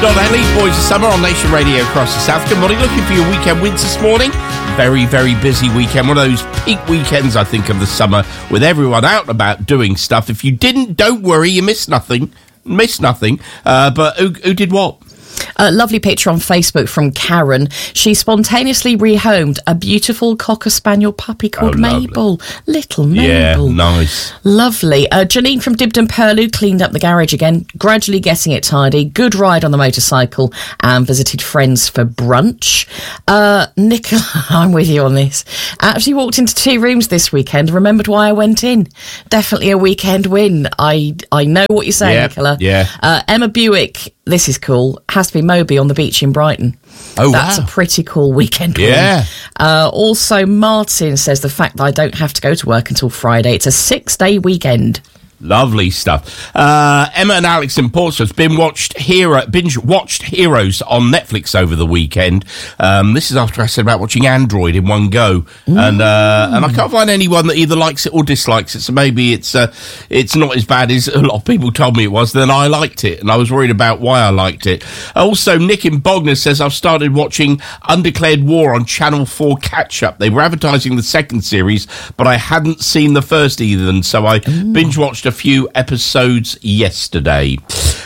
Not the Lead Boys of Summer on Nation Radio across the South. Good morning. Looking for your weekend wins this morning. Very, very busy weekend. One of those peak weekends, I think, of the summer with everyone out and about doing stuff. If you didn't, don't worry. You missed nothing. But who did what? A lovely picture on Facebook from Karen. She spontaneously rehomed a beautiful Cocker Spaniel puppy called Mabel. Little Mabel. Yeah, nice. Lovely. Janine from Dibden Purlieu cleaned up the garage again, gradually getting it tidy. Good ride on the motorcycle and visited friends for brunch. Nicola, I'm with you on this. Actually walked into 2 rooms this weekend, remembered why I went in. Definitely a weekend win. I know what you're saying, Nicola. Yeah. Emma Buick, this is cool, has to be Moby on the beach in Brighton. Oh, That's a pretty cool weekend win. Yeah. Also, Martin says the fact that I don't have to go to work until Friday, it's a 6-day weekend. Lovely stuff. Emma and Alex in Portsmouth binge watched Heroes on Netflix over the weekend. This is after I said about watching Android in one go, and I can't find anyone that either likes it or dislikes it. So maybe it's not as bad as a lot of people told me it was. Then I liked it, and I was worried about why I liked it. Also, Nick in Bognor says I've started watching Undeclared War on Channel 4 Catch Up. They were advertising the second series, but I hadn't seen the first either, and so I binge watched a few episodes yesterday.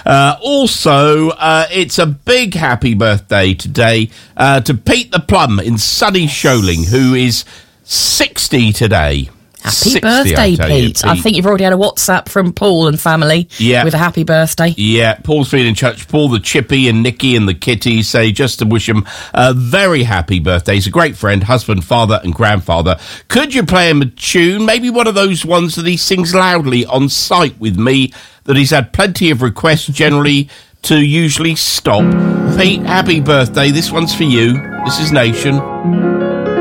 Also, it's a big happy birthday today to Pete the Plum in sunny Sholing, who is 60 today. Happy birthday, Pete. I think you've already had a WhatsApp from Paul and family with a happy birthday. Yeah, Paul's been in touch. Paul, the Chippy and Nicky and the Kitty say just to wish him a very happy birthday. He's a great friend, husband, father and grandfather. Could you play him a tune? Maybe one of those ones that he sings loudly on site with me, that he's had plenty of requests generally to usually stop. Pete, happy birthday. This one's for you. This is Nation.